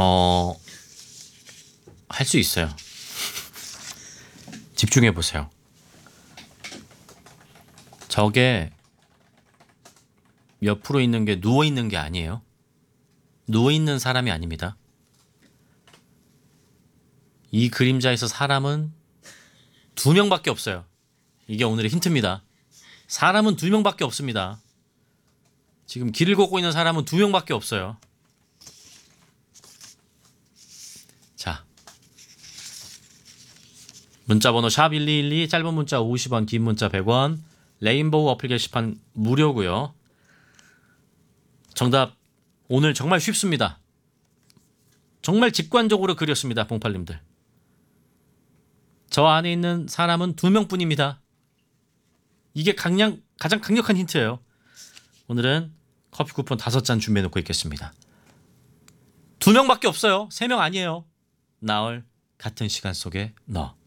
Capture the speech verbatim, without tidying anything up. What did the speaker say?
어, 할 수 있어요. 집중해 보세요. 저게 옆으로 있는 게 누워 있는 게 아니에요. 누워 있는 사람이 아닙니다. 이 그림자에서 사람은 두 명밖에 없어요. 이게 오늘의 힌트입니다. 사람은 두 명밖에 없습니다. 지금 길을 걷고 있는 사람은 두 명밖에 없어요. 자, 문자번호 샵 일이일이, 짧은 문자 오십 원, 긴 문자 백 원, 레인보우 어플 게시판 무료고요. 정답 오늘 정말 쉽습니다. 정말 직관적으로 그렸습니다. 봉팔님들. 저 안에 있는 사람은 두 명뿐입니다. 이게 강량, 가장 강력한 힌트예요. 오늘은 커피 쿠폰 다섯 잔 준비해놓고 있겠습니다. 두 명밖에 없어요. 세 명 아니에요. 나얼 같은 시간 속에 너.